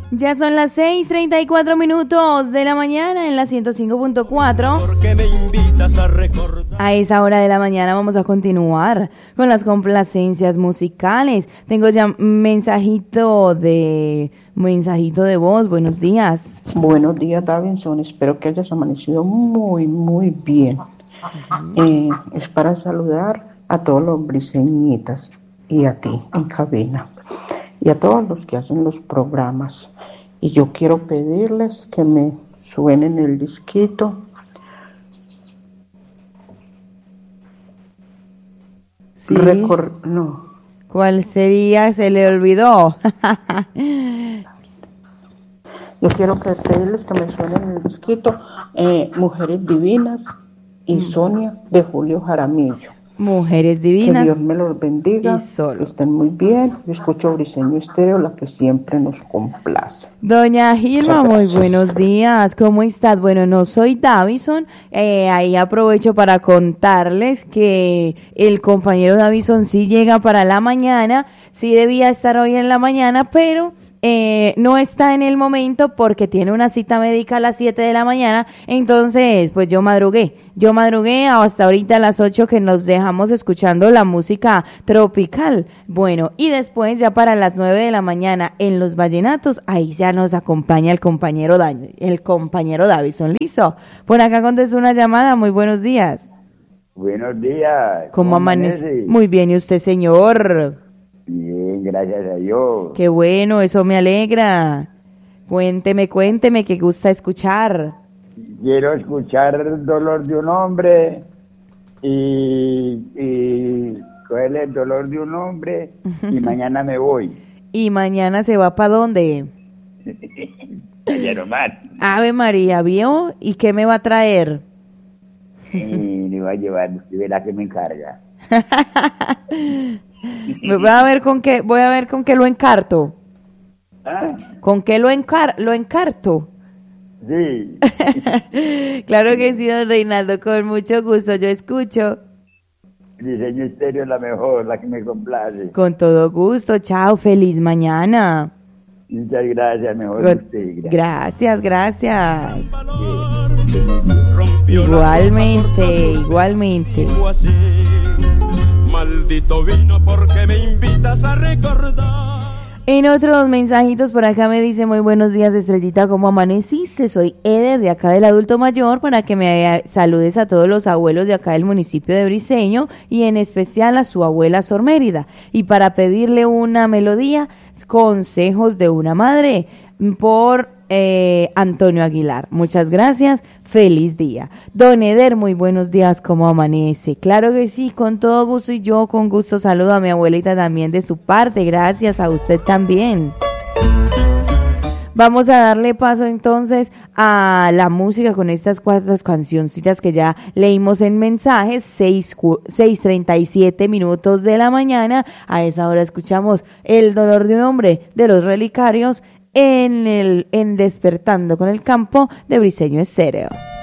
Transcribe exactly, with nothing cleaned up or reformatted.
Ya son las seis treinta y cuatro minutos de la mañana en la ciento cinco punto cuatro. Porque me invitas a recordar. A esa hora de la mañana vamos a continuar con las complacencias musicales. Tengo ya mensajito de mensajito de voz. Buenos días. Buenos días, Davinson. Espero que hayas amanecido muy, muy bien. Eh, es para saludar a todos los briseñitas y a ti en cabina y a todos los que hacen los programas. Y yo quiero pedirles que me suenen el disquito. Sí. Recor- no. ¿Cuál sería? Se le olvidó. Yo quiero que pedirles que me suenen el disquito eh, Mujeres Divinas y mm. Sonia de Julio Jaramillo. Mujeres Divinas. Que Dios me los bendiga, que estén muy bien. Yo escucho Briseño Estéreo, la que siempre nos complace. Doña Gilma, muy buenos días. ¿Cómo estás? Bueno, no soy Davison. Eh, ahí aprovecho para contarles que el compañero Davison sí llega para la mañana. Sí debía estar hoy en la mañana, pero eh, no está en el momento porque tiene una cita médica a las siete de la mañana. Entonces, pues yo madrugué. Yo madrugué hasta ahorita a las ocho que nos dejamos escuchando la música tropical. Bueno, y después ya para las nueve de la mañana en los vallenatos, ahí ya nos acompaña el compañero Dan, el compañero Davison. ¿Listo? Por acá contestó una llamada. Muy buenos días. Buenos días. ¿Cómo amanece? Muy bien, ¿y usted, señor? Bien, gracias a Dios. Qué bueno, eso me alegra. Cuénteme, cuénteme, que gusta escuchar. Quiero escuchar Dolor de un hombre y, y coger el dolor de un hombre y mañana me voy. ¿Y mañana se va para dónde? Allá nomás. Ave María, ¿vio? ¿Y qué me va a traer? Y me va a llevar, verá que me encarga. Voy a ver con qué, voy a ver con qué lo encarto. ¿Ah? ¿Con qué lo encar, lo encarto? Sí. Claro que sí, don Reinaldo, con mucho gusto, yo escucho. Diseño Estéreo es la mejor, la que me complace. Con todo gusto, chao, feliz mañana. Muchas gracias, mejor con... usted. Gracias, gracias, gracias. Igualmente, igualmente. Maldito vino porque me invitas a recordar. En otros mensajitos por acá me dice: muy buenos días, Estrellita, ¿cómo amaneciste? Soy Eder de acá del Adulto Mayor, para que me saludes a todos los abuelos de acá del municipio de Briseño y en especial a su abuela Sor Mérida, y para pedirle una melodía, Consejos de una Madre, por eh, Antonio Aguilar. Muchas gracias, feliz día. Don Eder, muy buenos días, ¿cómo amanece? Claro que sí, con todo gusto, y yo con gusto saludo a mi abuelita también de su parte. Gracias a usted también. Vamos a darle paso entonces a la música con estas cuatro cancioncitas que ya leímos en mensajes. seis treinta y siete minutos de la mañana. A esa hora escuchamos El dolor de un hombre de Los Relicarios en el en Despertando con el Campo de Briseño Estéreo.